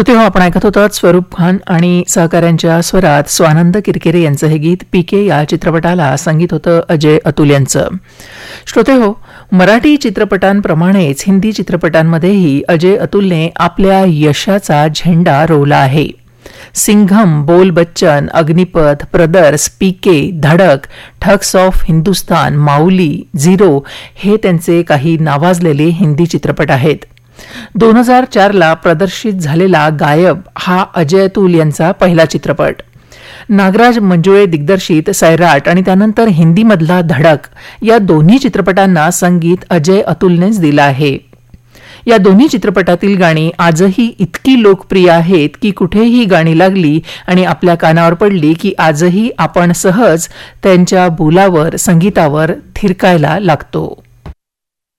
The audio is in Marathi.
श्रोते हो, आपण ऐकत होतात स्वरूप खान आणि सहकाऱ्यांच्या स्वरात स्वानंद किरकिरे यांचं हे गीत. पीके या चित्रपटाला संगीत होतं अजय अतुल यांचं. श्रोते हो, मराठी चित्रपटांप्रमाणेच हिंदी चित्रपटांमध्येही अजय अतुलने आपल्या यशाचा झेंडा रोवला आहे. सिंघम, बोल बच्चन, अग्निपथ, ब्रदर्स, पीके, धडक, thugs of Hindustan, Mauli, zero हे त्यांचे काही नावाजलेले हिंदी चित्रपट आहेत. 2004ला प्रदर्शित झालेला गायब हा अजय अतुल यांचा पहिला चित्रपट. नागराज मंजुळे दिग्दर्शित सैराट आणि त्यानंतर हिंदीमधला धडक या दोन्ही चित्रपटांना संगीत अजय अतुलनेच दिलं आहे. या दोन्ही चित्रपटातील गाणी आजही इतकी लोकप्रिय आहेत की कुठेही गाणी लागली आणि आपल्या कानावर पडली की आजही आपण सहज त्यांच्या बोलावर, संगीतावर थिरकायला लागतो.